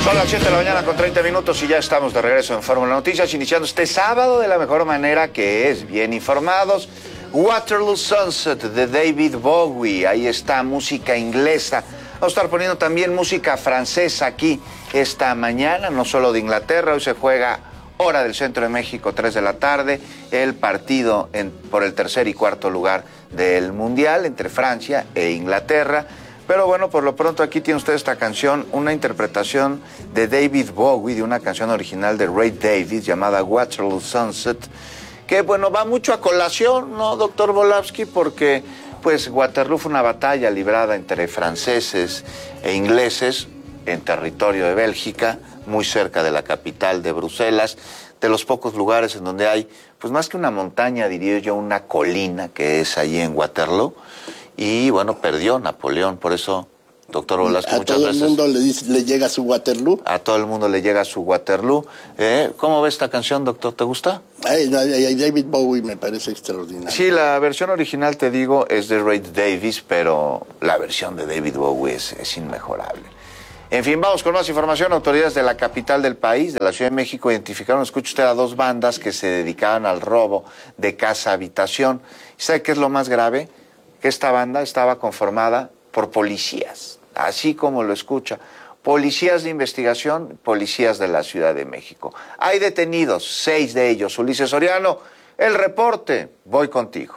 Son las 7 de la mañana con 30 minutos y ya estamos de regreso en Fórmula Noticias, iniciando este sábado de la mejor manera, que es bien informados. Waterloo Sunset de David Bowie, ahí está, música inglesa. Vamos a estar poniendo también música francesa aquí esta mañana, no solo de Inglaterra. Hoy se juega hora del centro de México, 3 de la tarde, el partido por el tercer y cuarto lugar del Mundial entre Francia e Inglaterra. Pero bueno, por lo pronto aquí tiene usted esta canción, una interpretación de David Bowie, de una canción original de Ray Davies llamada Waterloo Sunset, que bueno, va mucho a colación, ¿no, doctor Volavsky? Porque pues Waterloo fue una batalla librada entre franceses e ingleses en territorio de Bélgica, muy cerca de la capital de Bruselas, de los pocos lugares en donde hay, pues más que una montaña, diría yo, una colina, que es allí en Waterloo. Y bueno, perdió Napoleón, por eso, doctor Volavsky, muchas veces... A todo el mundo le llega su Waterloo. A todo el mundo le llega su Waterloo. ¿Cómo ve esta canción, doctor? ¿Te gusta? David Bowie me parece extraordinario. Sí, la versión original, te digo, es de Ray Davies, pero la versión de David Bowie es inmejorable. En fin, vamos con más información. Autoridades de la capital del país, de la Ciudad de México, identificaron, escuche usted, a dos bandas que se dedicaban al robo de casa-habitación. ¿Sabe qué es lo más grave? Que esta banda estaba conformada por policías, así como lo escucha, policías de investigación, policías de la Ciudad de México. Hay detenidos, 6 de ellos. Ulises Soriano, el reporte, voy contigo.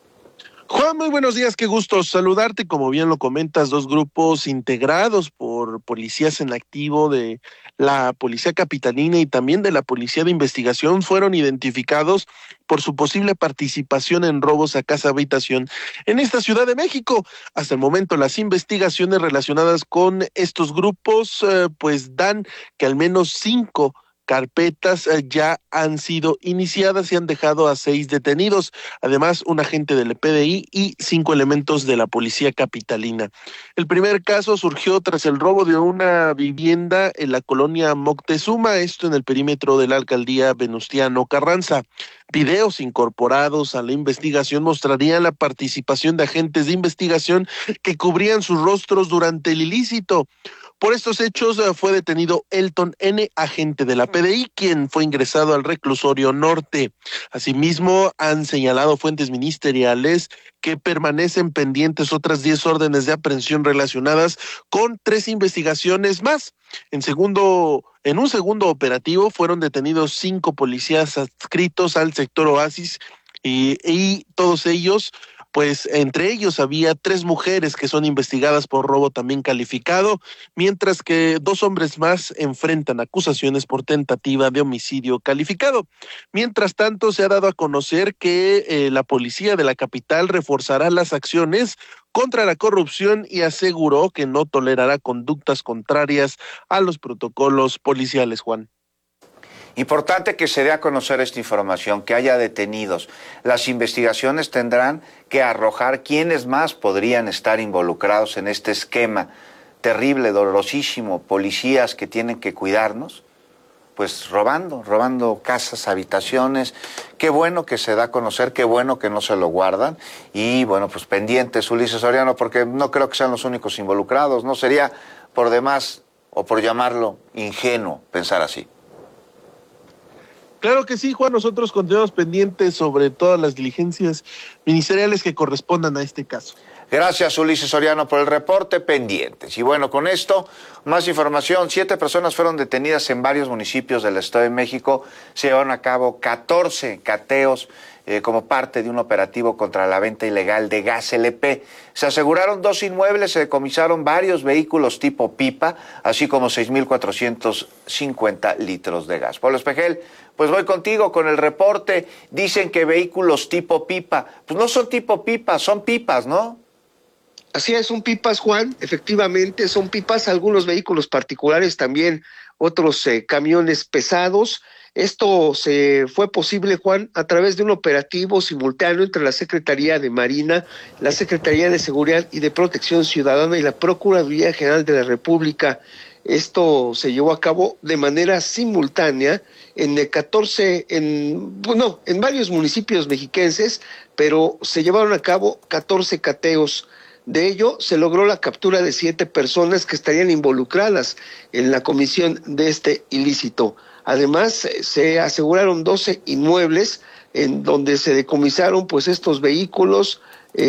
Juan, muy buenos días, qué gusto saludarte. Como bien lo comentas, dos grupos integrados por policías en activo de la Policía Capitalina y también de la Policía de Investigación fueron identificados por su posible participación en robos a casa-habitación en esta Ciudad de México. Hasta el momento, las investigaciones relacionadas con estos grupos pues dan que al menos 5 carpetas ya han sido iniciadas y han dejado a 6 detenidos, además un agente del PDI y 5 elementos de la Policía Capitalina. El primer caso surgió tras el robo de una vivienda en la colonia Moctezuma, esto en el perímetro de la alcaldía Venustiano Carranza. Videos incorporados a la investigación mostrarían la participación de agentes de investigación que cubrían sus rostros durante el ilícito. Por estos hechos fue detenido Elton N., agente de la PDI, quien fue ingresado al reclusorio norte. Asimismo, han señalado fuentes ministeriales que permanecen pendientes otras 10 órdenes de aprehensión relacionadas con 3 investigaciones más. En un segundo operativo fueron detenidos 5 policías adscritos al sector Oasis y todos ellos, pues entre ellos había 3 mujeres que son investigadas por robo también calificado, mientras que 2 hombres más enfrentan acusaciones por tentativa de homicidio calificado. Mientras tanto, se ha dado a conocer que la policía de la capital reforzará las acciones contra la corrupción y aseguró que no tolerará conductas contrarias a los protocolos policiales, Juan. Importante que se dé a conocer esta información, que haya detenidos. Las investigaciones tendrán que arrojar quiénes más podrían estar involucrados en este esquema terrible, dolorosísimo, policías que tienen que cuidarnos, pues robando casas, habitaciones. Qué bueno que se da a conocer, qué bueno que no se lo guardan. Y bueno, pues pendientes, Ulises Soriano, porque no creo que sean los únicos involucrados. No sería por demás, o por llamarlo ingenuo, pensar así. Claro que sí, Juan, nosotros continuamos pendientes sobre todas las diligencias ministeriales que correspondan a este caso. Gracias, Ulises Soriano, por el reporte, pendientes. Y bueno, con esto, más información. 7 personas fueron detenidas en varios municipios del Estado de México. Se llevaron a cabo 14 cateos como parte de un operativo contra la venta ilegal de gas LP. Se aseguraron 2 inmuebles, se decomisaron varios vehículos tipo pipa, así como 6,450 litros de gas. Pablo Espejel, pues voy contigo con el reporte. Dicen que vehículos tipo pipa, pues no son tipo pipa, son pipas, ¿no? Así es, son pipas, Juan, efectivamente son pipas, algunos vehículos particulares también, otros camiones pesados. Esto se fue posible, Juan, a través de un operativo simultáneo entre la Secretaría de Marina, la Secretaría de Seguridad y de Protección Ciudadana y la Procuraduría General de la República. Esto se llevó a cabo de manera simultánea en varios municipios mexiquenses, pero se llevaron a cabo 14 cateos De ello, se logró la captura de 7 personas que estarían involucradas en la comisión de este ilícito. Además, se aseguraron 12 inmuebles en donde se decomisaron pues estos vehículos,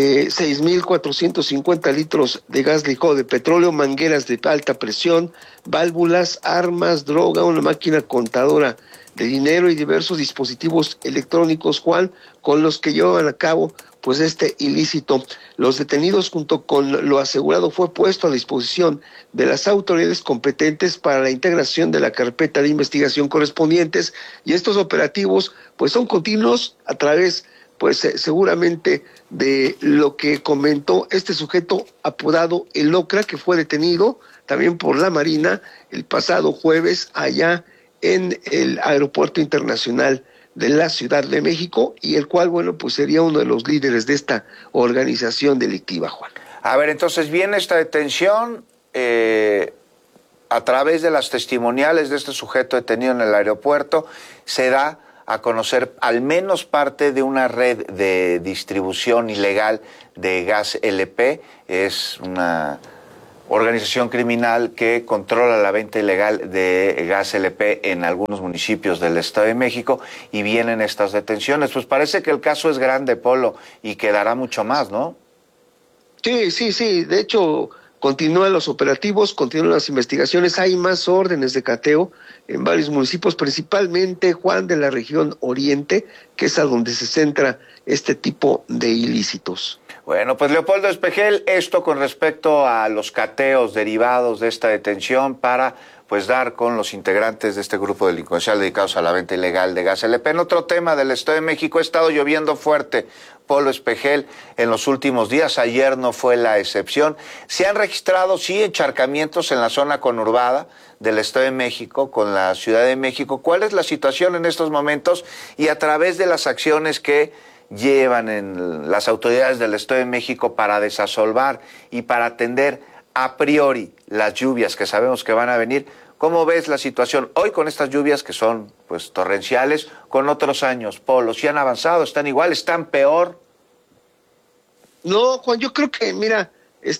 6,450 litros de gas licuado de petróleo, mangueras de alta presión, válvulas, armas, droga, una máquina contadora de dinero y diversos dispositivos electrónicos, Juan, con los que llevaban a cabo pues este ilícito. Los detenidos junto con lo asegurado fue puesto a disposición de las autoridades competentes para la integración de la carpeta de investigación correspondientes, y estos operativos pues son continuos a través pues seguramente de lo que comentó este sujeto apodado El Ocra, que fue detenido también por la Marina el pasado jueves allá en el Aeropuerto Internacional de la Ciudad de México, y el cual, bueno, pues sería uno de los líderes de esta organización delictiva, Juan. A ver, entonces viene esta detención a través de las testimoniales de este sujeto detenido en el aeropuerto, se da a conocer al menos parte de una red de distribución ilegal de gas LP. Es una organización criminal que controla la venta ilegal de gas LP en algunos municipios del Estado de México, y vienen estas detenciones. Pues parece que el caso es grande, Polo, y quedará mucho más, ¿no? Sí. De hecho, continúan los operativos, continúan las investigaciones. Hay más órdenes de cateo en varios municipios, principalmente, Juan, de la región oriente, que es a donde se centra este tipo de ilícitos. Bueno, pues Leopoldo Espejel, esto con respecto a los cateos derivados de esta detención para pues dar con los integrantes de este grupo delincuencial dedicados a la venta ilegal de gas LP. En otro tema del Estado de México, ha estado lloviendo fuerte, Polo Espejel, en los últimos días. Ayer no fue la excepción. Se han registrado, sí, encharcamientos en la zona conurbada del Estado de México con la Ciudad de México. ¿Cuál es la situación en estos momentos? Y a través de las acciones que llevan en las autoridades del Estado de México para desasolvar y para atender a priori las lluvias que sabemos que van a venir, ¿cómo ves la situación hoy con estas lluvias que son pues torrenciales con otros años, Polo? ¿Si han avanzado, están igual, están peor? No, Juan, yo creo que, mira,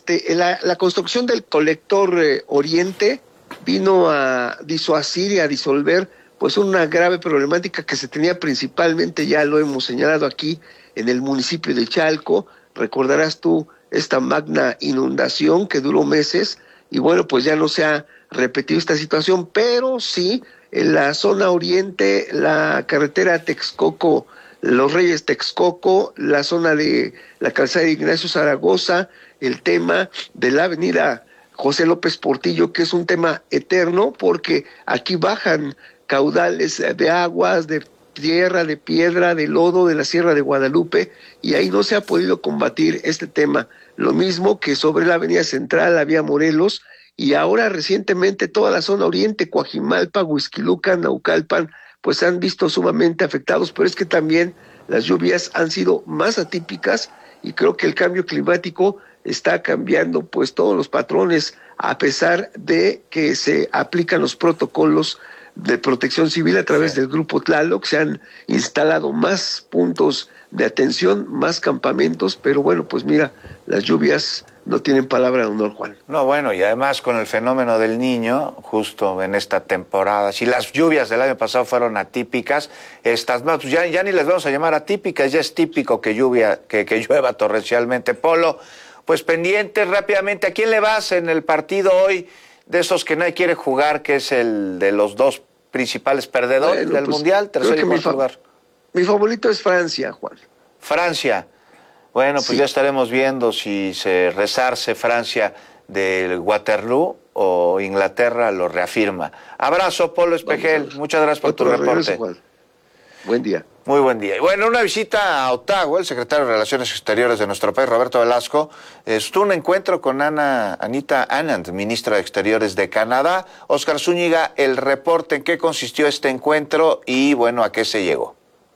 la construcción del colector oriente vino a disuadir y a disolver pues una grave problemática que se tenía principalmente, ya lo hemos señalado aquí, en el municipio de Chalco. Recordarás tú esta magna inundación que duró meses, y bueno, pues ya no se ha repetido esta situación, pero sí en la zona oriente, la carretera Texcoco, Los Reyes Texcoco, la zona de la calzada de Ignacio Zaragoza, el tema de la avenida José López Portillo, que es un tema eterno, porque aquí bajan caudales de aguas, de tierra, de piedra, de lodo de la Sierra de Guadalupe, y ahí no se ha podido combatir este tema. Lo mismo que sobre la avenida central, la vía Morelos, y ahora recientemente toda la zona oriente, Coajimalpa, Huixquilucan, Naucalpan, pues se han visto sumamente afectados, pero es que también las lluvias han sido más atípicas, y creo que el cambio climático está cambiando pues todos los patrones, a pesar de que se aplican los protocolos de protección civil a través del Grupo Tlaloc. Se han instalado más puntos de atención, más campamentos, pero bueno, pues mira, las lluvias no tienen palabra de honor, Juan. No, bueno, y además con el fenómeno del Niño, justo en esta temporada, si las lluvias del año pasado fueron atípicas, estas no, pues ya ni les vamos a llamar atípicas, ya es típico que llueva torrencialmente. Polo, pues pendientes rápidamente, ¿a quién le vas en el partido hoy de esos que nadie quiere jugar, que es el de los dos principales perdedores del Mundial, tercer y cuarto lugar? Mi favorito es Francia, Juan. Francia. Bueno, pues sí, ya estaremos viendo si se resarce Francia del Waterloo o Inglaterra lo reafirma. Abrazo, Polo Espejel. Muchas gracias por tu reporte. Juan. Buen día. Muy buen día. Y bueno, una visita a Ottawa, el secretario de Relaciones Exteriores de nuestro país, Roberto Velasco, estuvo un encuentro con Anita Anand, ministra de Exteriores de Canadá. Oscar Zúñiga, el reporte, ¿en qué consistió este encuentro y, bueno, a qué se llegó?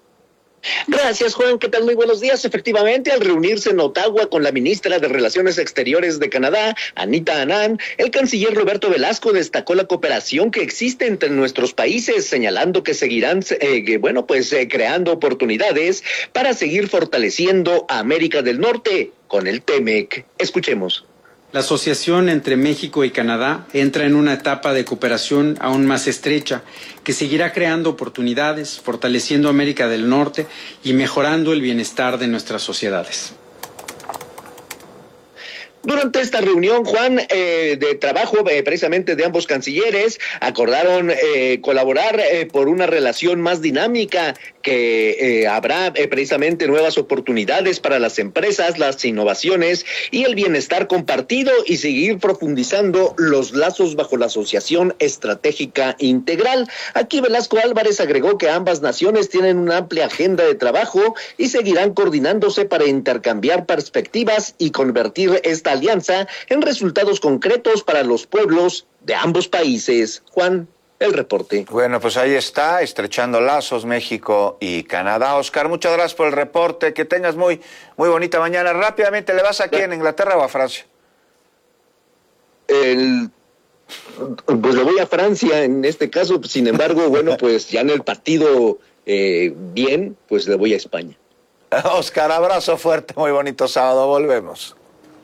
Gracias, Juan. ¿Qué tal? Muy buenos días. Efectivamente, al reunirse en Ottawa con la ministra de Relaciones Exteriores de Canadá, Anita Anand, el canciller Roberto Velasco destacó la cooperación que existe entre nuestros países, señalando que seguirán, creando oportunidades para seguir fortaleciendo a América del Norte, con el TEMEC. Escuchemos. La asociación entre México y Canadá entra en una etapa de cooperación aún más estrecha, que seguirá creando oportunidades, fortaleciendo América del Norte y mejorando el bienestar de nuestras sociedades. Durante esta reunión, Juan, de trabajo precisamente de ambos cancilleres, acordaron colaborar por una relación más dinámica, que habrá precisamente nuevas oportunidades para las empresas, las innovaciones y el bienestar compartido, y seguir profundizando los lazos bajo la Asociación Estratégica Integral. Aquí Velasco Álvarez agregó que ambas naciones tienen una amplia agenda de trabajo y seguirán coordinándose para intercambiar perspectivas y convertir esta alianza en resultados concretos para los pueblos de ambos países. Juan, el reporte. Bueno, pues ahí está, estrechando lazos México y Canadá. Oscar, muchas gracias por el reporte. Que tengas muy bonita mañana. Rápidamente, ¿le vas a quién, Inglaterra o a Francia? Pues le voy a Francia en este caso. Sin embargo, bueno, pues ya en el partido bien, pues le voy a España. Oscar, abrazo fuerte, muy bonito sábado. Volvemos.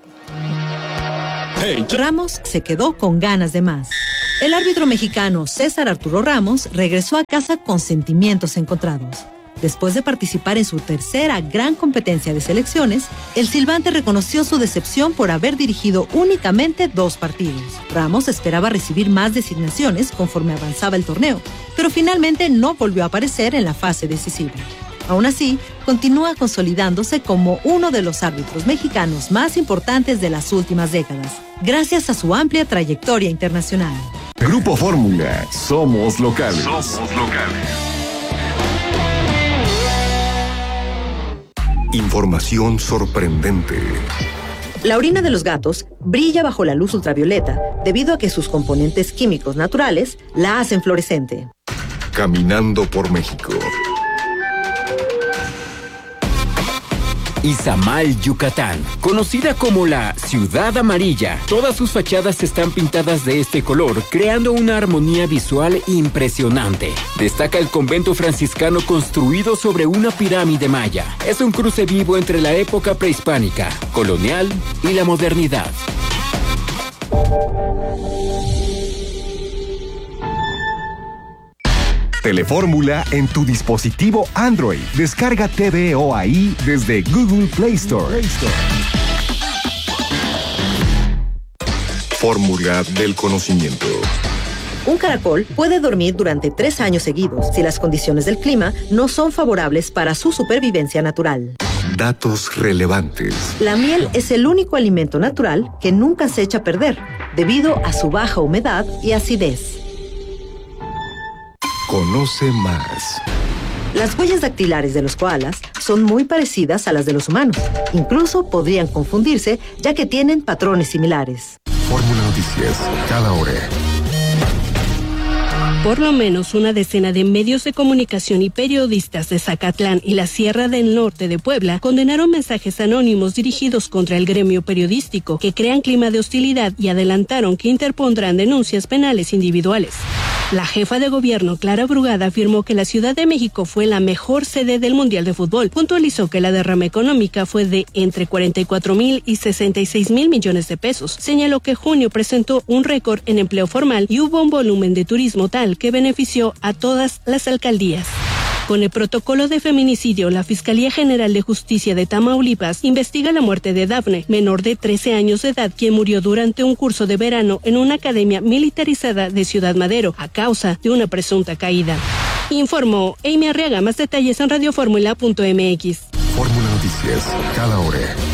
Ramos se quedó con ganas de más. El árbitro mexicano César Arturo Ramos regresó a casa con sentimientos encontrados. Después de participar en su tercera gran competencia de selecciones, el silbante reconoció su decepción por haber dirigido únicamente 2 partidos. Ramos esperaba recibir más designaciones conforme avanzaba el torneo, pero finalmente no volvió a aparecer en la fase decisiva. Aún así, continúa consolidándose como uno de los árbitros mexicanos más importantes de las últimas décadas, gracias a su amplia trayectoria internacional. Grupo Fórmula, somos locales. Información sorprendente. La orina de los gatos brilla bajo la luz ultravioleta debido a que sus componentes químicos naturales la hacen fluorescente. Caminando por México. Izamal, Yucatán, conocida como la Ciudad Amarilla. Todas sus fachadas están pintadas de este color, creando una armonía visual impresionante. Destaca el convento franciscano construido sobre una pirámide maya. Es un cruce vivo entre la época prehispánica, colonial y la modernidad. Telefórmula en tu dispositivo Android. Descarga TVO ahí desde Google Play Store. Fórmula del conocimiento. Un caracol puede dormir durante 3 años seguidos si las condiciones del clima no son favorables para su supervivencia natural. Datos relevantes. La miel es el único alimento natural que nunca se echa a perder, debido a su baja humedad y acidez. Conoce más. Las huellas dactilares de los koalas son muy parecidas a las de los humanos. Incluso podrían confundirse, ya que tienen patrones similares. Fórmula Noticias, cada hora. Por lo menos una decena de medios de comunicación y periodistas de Zacatlán y la Sierra del Norte de Puebla condenaron mensajes anónimos dirigidos contra el gremio periodístico que crean clima de hostilidad y adelantaron que interpondrán denuncias penales individuales. La jefa de gobierno, Clara Brugada, afirmó que la Ciudad de México fue la mejor sede del Mundial de Fútbol. Puntualizó que la derrama económica fue de entre 44,000 y 66,000 millones de pesos. Señaló que junio presentó un récord en empleo formal y hubo un volumen de turismo tal que benefició a todas las alcaldías. Con el protocolo de feminicidio, la Fiscalía General de Justicia de Tamaulipas investiga la muerte de Dafne, menor de 13 años de edad, quien murió durante un curso de verano en una academia militarizada de Ciudad Madero a causa de una presunta caída. Informó Amy Arriaga. Más detalles en radioformula.mx. Fórmula Noticias, cada hora.